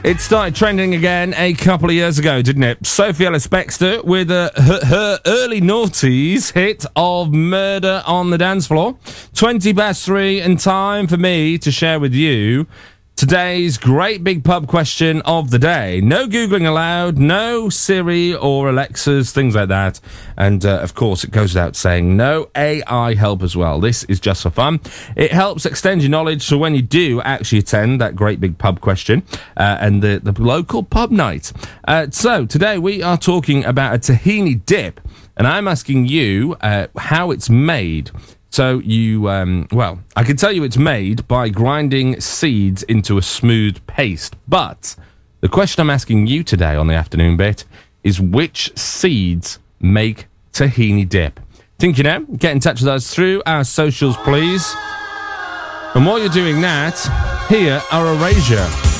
It started trending again a couple of years ago, didn't it? Sophie Ellis-Bextor with her early noughties hit of Murder on the Dance Floor. 3:20 and time for me to share with you today's great big pub question of the day. No Googling allowed, no Siri or Alexas, things like that. And, of course, it goes without saying, no AI help as well. This is just for fun. It helps extend your knowledge so when you do actually attend that great big pub question and the local pub night. So today we are talking about a tahini dip, and I'm asking you how it's made. So you, I can tell you it's made by grinding seeds into a smooth paste. But the question I'm asking you today on the afternoon bit is which seeds make tahini dip? Think you know? Get in touch with us through our socials, please. And while you're doing that, here are Erasure.